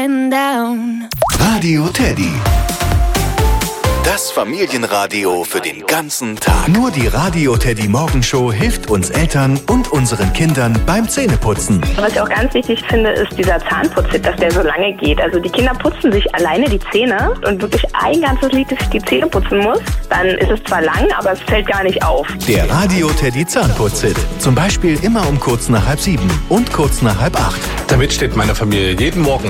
Radio Teddy. Das Familienradio für den ganzen Tag. Nur die Radio Teddy Morgenshow hilft uns Eltern und unseren Kindern beim Zähneputzen. Was ich auch ganz wichtig finde, ist dieser Zahnputztipp, dass der so lange geht. Also die Kinder putzen sich alleine die Zähne und wirklich ein ganzes Lied die Zähne putzen muss. Dann ist es zwar lang, aber es fällt gar nicht auf. Der Radio Teddy Zahnputzhit. Zum Beispiel immer um kurz nach 6:30 und kurz nach 7:30. Damit steht meine Familie jeden Morgen